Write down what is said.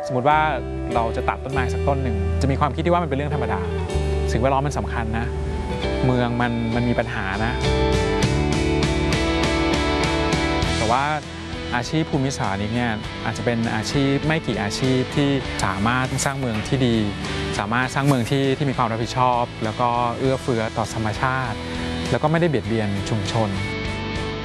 สมมติว่าเราจะตัดต้นไม้สักต้นหนึ่งจะมีความคิดที่ว่ามันเป็นเรื่องธรรมดาสิ่งแวดล้อมมันสำคัญนะเมืองมันมีปัญหานะแต่ว่าอาชีพภูมิสารนี้เนี่ยอาจจะเป็นอาชีพไม่กี่อาชีพที่สามารถสร้างเมืองที่ดีสามารถสร้างเมืองที่มีความรับผิดชอบแล้วก็เอื้อเฟื้อต่อธรรมชาติแล้วก็ไม่ได้เบียดเบียนชุมชน